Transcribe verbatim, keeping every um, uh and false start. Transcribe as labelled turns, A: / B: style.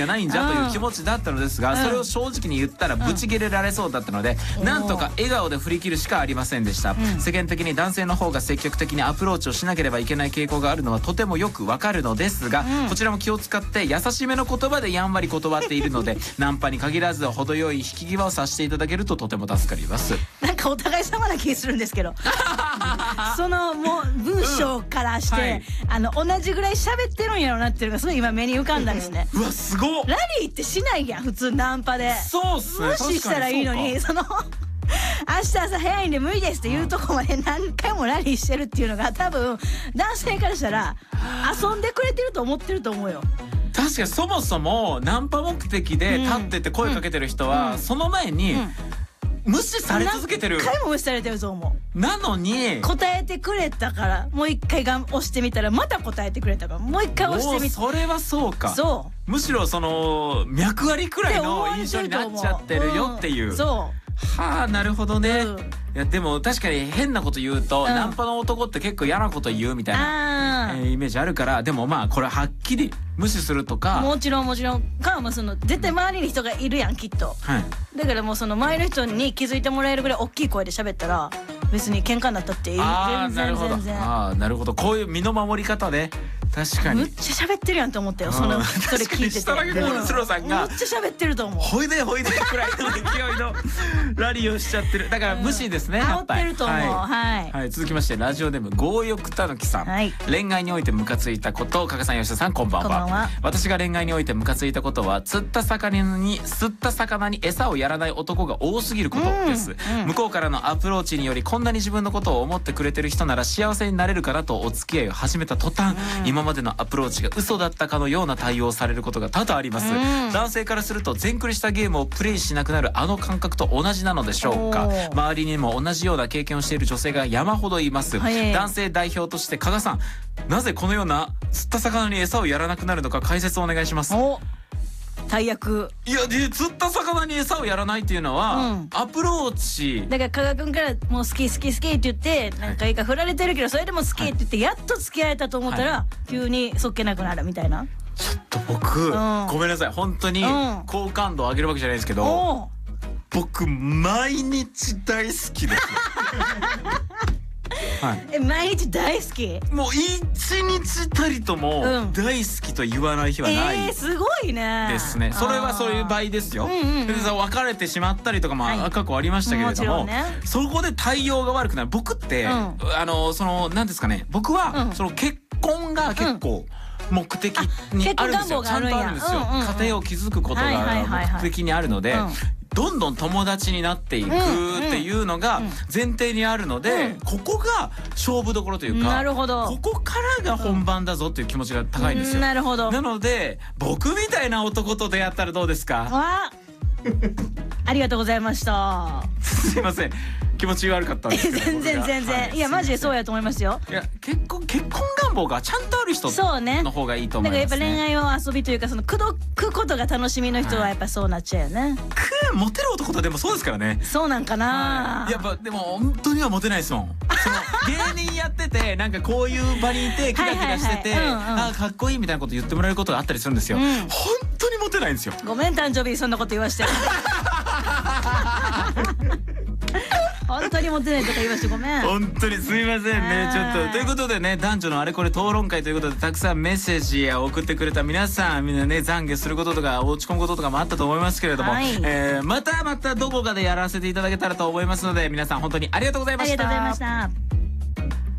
A: がないんじゃという気持ちだったのですが、それを正直に言ったらブチギレられそうだったので、なんとか笑顔で振り切るしかありませんでした。世間的に男性の方が積極的にアプローチをしなければいけない傾向があるのはとてもよくわかるのですが、こちらも気を使って優しめの言葉でやんわり断っているので、ナンパに限らず程よい引き際をさせていただけるととても助かります。
B: なんかお互い様な気するんですけどそのもう文章からして、うんはい、あの同じぐらい喋ってるんやろうなっていうのがすごい今目に浮かんだんですね。
A: うわすごっ。
B: ラリーってしないやん普通ナンパで。
A: そうっすね。
B: 無視したらいいのに、その明日朝早いんで無理ですっていうとこまで何回もラリーしてるっていうのが多分男性からしたら遊んでくれてると思ってると思うよ。
A: 確かにそもそもナンパ目的で立ってて声かけてる人はその前に無視され続けてる。
B: 何回も無視されてると思う。
A: なのに
B: 答えてくれたからもう一回が押してみたらまた答えてくれたからもう一回押してみた。
A: それはそうか。
B: そう。
A: むしろその脈割りくらいの印象になっちゃってるよっていう。
B: うん、そう。
A: はあなるほどね。
B: うん、
A: いやでも確かに変なこと言うと、うん、ナンパの男って結構嫌なこと言うみたいな、えー、イメージあるから、でもまあこれはっきり無視するとか。
B: もちろんもちろんかもその絶対周りに人がいるやんきっと、はい、だからもうその周りの人に気づいてもらえるぐらい大きい声で喋ったら別に喧嘩になったっていい。
A: あーなるほど。ああなるほど。こういう身の守り方ね。確かに
B: むっちゃ喋ってるやんと思ったよ。そのそれ聞いてて
A: 下投げコールスローさんが
B: むっちゃ喋ってると思う。
A: ほいでほいでくらいの勢いのラリーをしちゃってる。だから無視ですね、うん、
B: やっぱり煽ってると思う。はい、
A: はい、続きましてラジオネーム強欲たぬきさん、はい、恋愛においてムカついたこと。加賀さん吉田さんこんばんは。
B: こんばんは。
A: 私が恋愛においてムカついたことは釣った魚に釣った魚に餌をやらない男が多すぎることです、うんうん、向こうからのアプローチによりこんなに自分のことを思ってくれてる人なら幸せになれるかなとお付き合いを始めた途端、うん、今までのアプローチが嘘だったかのような対応をされることが多々あります、うん、男性からすると全クリしたゲームをプレイしなくなるあの感覚と同じなのでしょうか。周りにも同じような経験をしている女性が山ほどいます、はい、男性代表として加賀さん、なぜこのような釣った魚に餌をやらなくなるのか解説をお願いします。
B: お大役。
A: いやで釣った魚に餌をやらないっていうのは、うん、アプローチ
B: だから加賀君からもう好き好き好きって言って何回か振られてるけどそれでも好きって言ってやっと付き合えたと思ったら、はい、急にそっけなくなるみたいな。
A: ちょっと僕、うん、ごめんなさい本当に好感度を上げるわけじゃないですけど、うん、僕毎日大好きですはい、
B: え毎日大好き。
A: もう一日たりとも大好きと言わない日はない、
B: うん、えー、すごいね
A: ですね。それはそういう場合ですよ、うんうんうん、別れてしまったりとかも過去ありましたけれども、はい、もね、そこで対応が悪くなる。僕って、うん、あのその何ですかね、僕は、うん、その結婚が結構、うん、目的にあるんですよ。ちゃんとあるんですよ、うんうんうん、家庭を築くことが目的にあるので、どんどん友達になっていくっていうのが前提にあるので、うん、ここが勝負どころというか、
B: なるほど、
A: ここからが本番だぞっていう気持ちが高いんですよ、
B: うん、なるほど。
A: なので僕みたいな男と出会ったらどうですか。
B: あありがとうございました
A: すいません気持ち悪かったんですけど
B: 全然全然、はい、いやマジでそうやと思いますよ。
A: いや結婚結婚願望がちゃんとある人の方がいいと思いますね。
B: だからやっぱ恋愛は遊びというかその口説くことが楽しみの人はやっぱそうなっちゃうよね、はい、
A: くモテる男とでもそうですからね。
B: そうなんかな、
A: はい、やっぱでも本当にはモテないですもんその芸人やっててなんかこういう場にいてキラキラしててあかっこいいみたいなこと言ってもらえることがあったりするんですよ、うん、本当にモテないんですよ。
B: ごめん誕生日そんなこと言わして本当にモテないとか言いましてごめん。
A: 本当にすみませんねちょっと。ということでね男女のあれこれ討論会ということでたくさんメッセージを送ってくれた皆さんみんなね懺悔することとか落ち込むこととかもあったと思いますけれども、はい、えー、またまたどこかでやらせていただけたらと思いますので皆さん本当にありがとうございました。
B: ありがとうございました。